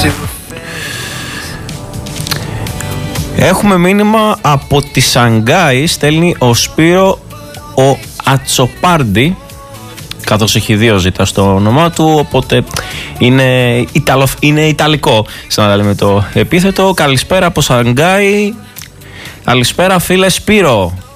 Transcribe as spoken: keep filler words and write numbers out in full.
Έχουμε μήνυμα από τη Σανγκάη. Στέλνει ο Σπύρο ο Ατσοπάρντι, καθώς έχει δύο ζήτα στο όνομά του, οπότε είναι, Ιταλο, είναι ιταλικό σαν να λέμε το επίθετο. Καλησπέρα από Σανγκάη. Καλησπέρα φίλε Σπύρο.